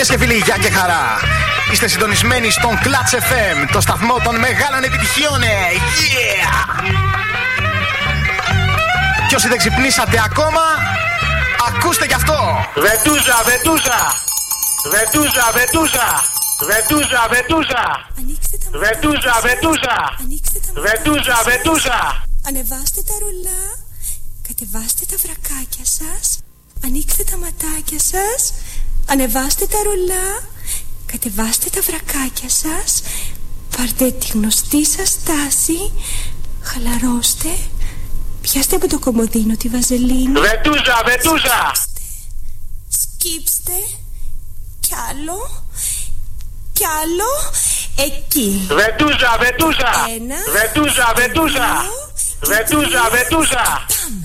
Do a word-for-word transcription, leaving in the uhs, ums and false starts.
Και φίλοι, γεια και χαρά. Είστε συντονισμένοι στον Clutch εφ εμ, το σταθμό των μεγάλων επιτυχιών. Yeah! Και όσοι δεν ξυπνήσατε ακόμα, ακούστε κι αυτό. Βετούζα, βετούζα, βετούζα, βετούζα, βετούζα, βετούζα, βετούζα, βετούζα, βετούζα, βετούζα. Ανεβάστε τα ρολά, κατεβάστε τα βρακάκια σας, ανοίξτε τα ματάκια σας, ανεβάστε τα ρολά, κατεβάστε τα βρακάκια σας, πάρτε τη γνωστή σας στάση, χαλαρώστε, πιάστε από το κομμωδίνο τη βαζελίνη. Βετούζα, βετούζα. Σκύψτε, κι άλλο, κι άλλο, εκεί. Βετούζα, βετούζα. Ένα, βετούζα, βετούζα. δύο, Βετούζα, βετούζα. Παμ.